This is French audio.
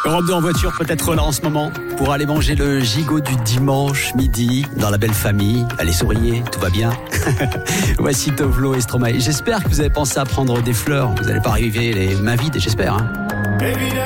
Europe 2 en voiture, peut-être là en ce moment, pour aller manger le gigot du dimanche midi dans la belle famille. Allez, souriez, tout va bien. Voici Tovlo et Stromae. J'espère que vous avez pensé à prendre des fleurs. Vous n'allez pas arriver les mains vides, j'espère. Hein.